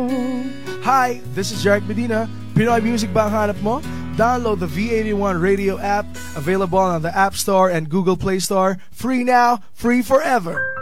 Hi, this is Jarek Medina. Pinoy music ba ang hanap mo? Download the V81 radio app, available on the App Store and Google Play Store. Free now, free forever.